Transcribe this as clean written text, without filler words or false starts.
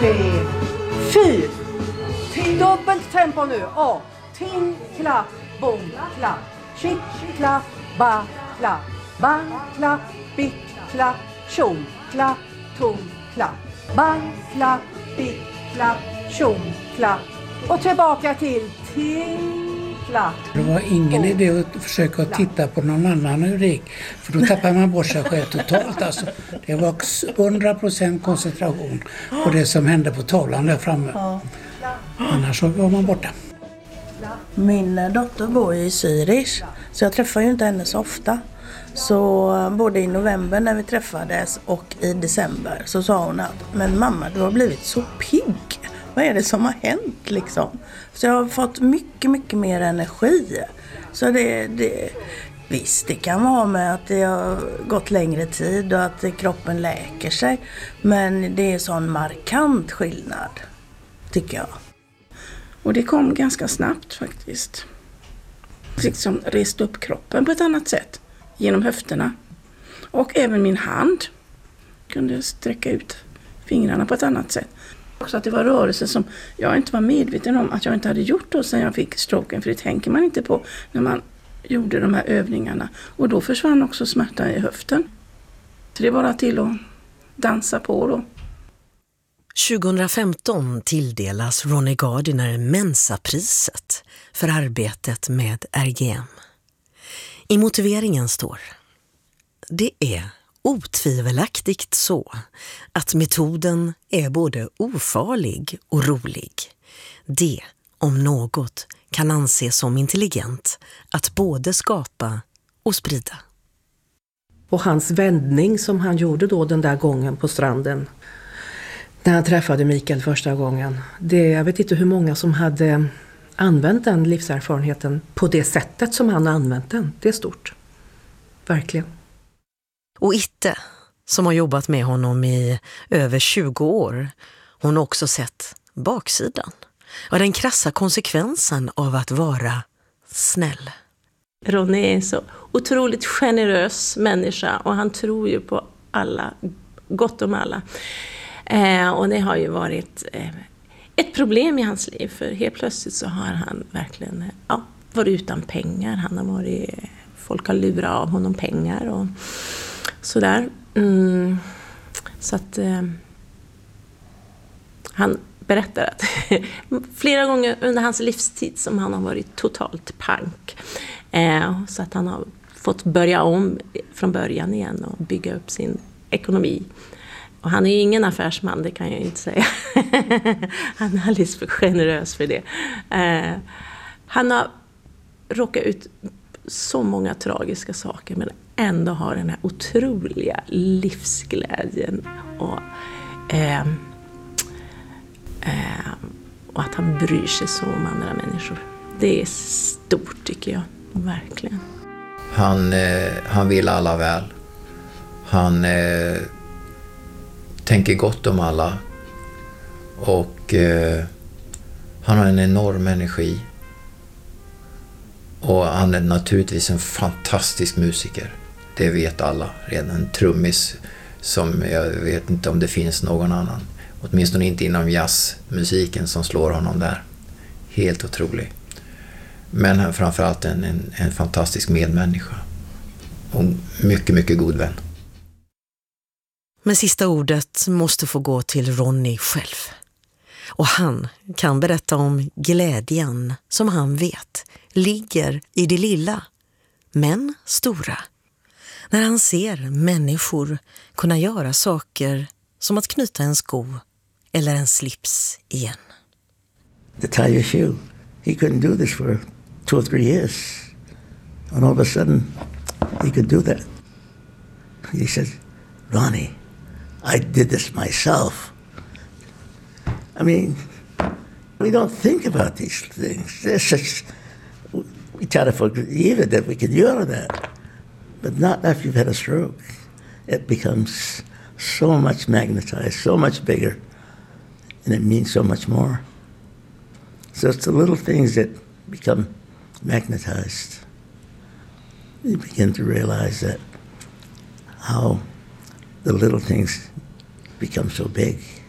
3, 4. Dubbelt tempo nu. Och ting, klapp, bom, klapp. Chick, klapp, ba, klapp. Bang, klapp, bick, klapp. Tjong, klapp, tom, klapp. Bang, klapp, bick, klapp. Tjong, klapp. Och tillbaka till ting, klapp. Det var ingen idé att försöka titta på någon annan hur det gick. För då tappar man bort sig själv totalt. Alltså. Det var 100% koncentration på det som hände på tavlan där framme. Annars så var man borta. Min dotter bor i Zürich, så jag träffar ju inte henne så ofta. Så både i november när vi träffades och i december så sa hon att men mamma, du har blivit så pigg. Vad är det som har hänt liksom? Så jag har fått mycket, mycket mer energi. Så visst, det kan vara med att det har gått längre tid och att kroppen läker sig. Men det är sån markant skillnad, tycker jag. Och det kom ganska snabbt faktiskt. Liksom reste upp kroppen på ett annat sätt. Genom höfterna. Och även min hand kunde sträcka ut fingrarna på ett annat sätt. Också att det var rörelser som jag inte var medveten om att jag inte hade gjort då sen jag fick stroken. För det tänker man inte på när man gjorde de här övningarna. Och då försvann också smärtan i höften. Så det var bara till att dansa på då. 2015 tilldelas Ronnie Gardiner Mensa-priset för arbetet med RGM. I motiveringen står: det är otvivelaktigt så att metoden är både ofarlig och rolig. Det, om något, kan anses som intelligent att både skapa och sprida. Och hans vändning som han gjorde då den där gången på stranden när han träffade Mikael första gången. Jag vet inte hur många som hade använt den livserfarenheten på det sättet som han använt den. Det är stort. Verkligen. Och Itte, som har jobbat med honom i över 20 år, hon har också sett baksidan. Och den krassa konsekvensen av att vara snäll. Ronnie är en så otroligt generös människa och han tror ju på alla, gott om alla. Och det har ju varit ett problem i hans liv, för helt plötsligt så har han verkligen varit utan pengar. Folk har lurat av honom pengar och sådär. Så att han berättar att flera gånger under hans livstid som han har varit totalt pank. Så att han har fått börja om från början igen och bygga upp sin ekonomi. Och han är ju ingen affärsman, det kan jag inte säga. Han är alldeles för generös för det. Han har råkat ut så många tragiska saker, men ändå har den här otroliga livsglädjen och att han bryr sig så om andra människor. Det är stort, tycker jag, verkligen. Han vill alla väl. Han tänker gott om alla. Och han har en enorm energi. Och han är naturligtvis en fantastisk musiker. Det vet alla. Redan en trummis som jag vet inte om det finns någon annan. Åtminstone inte inom jazzmusiken som slår honom där. Helt otrolig. Men framförallt en fantastisk medmänniska. Och mycket, mycket god vän. Men sista ordet måste få gå till Ronnie själv. Och han kan berätta om glädjen som han vet ligger i det lilla, men stora. När han ser människor kunna göra saker som att knyta en sko eller en slips igen. To tie your shoe. He couldn't do this for 2 or 3 years. And all of a sudden, he could do that. He said, Ronnie, I did this myself. I mean, we don't think about these things. We try to forgive it that we can do that. But not after you've had a stroke. It becomes so much magnetized, so much bigger, and it means so much more. So it's the little things that become magnetized. You begin to realize that how the little things become so big.